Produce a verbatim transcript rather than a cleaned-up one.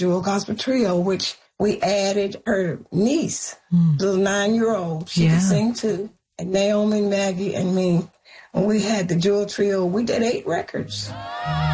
Jewel Gospel Trio, which we added her niece, mm. little nine-year-old. She yeah. could sing too. And Naomi, Maggie, and me. When we had the Jewel Trio, we did eight records.